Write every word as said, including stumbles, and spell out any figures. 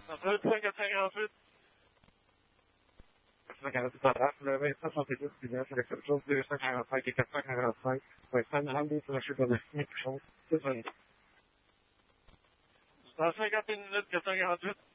Ensuite, cinq à cinquante-huit. quatre cent quarante-huit en place, le vingt-sept soixante-dix, puis bien, c'est quelque chose, deux cent quarante-cinq et quatre cent quarante-cinq. Ouais, ça, madame, des planchers de neuf mille, quelque chose, c'est ça. Dans cinquante et une minutes, quatre cent quarante-huit.